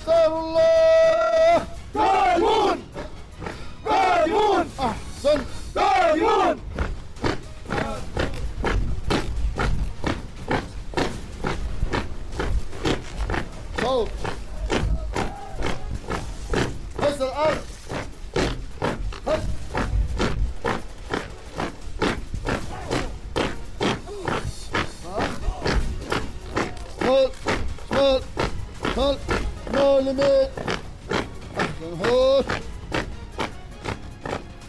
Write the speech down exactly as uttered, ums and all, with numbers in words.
خير الله. قادمون قادمون أحسن. قادمون. صوت بس الأرض. هد. هد هد هد. نو ليميت. أحسن. هد.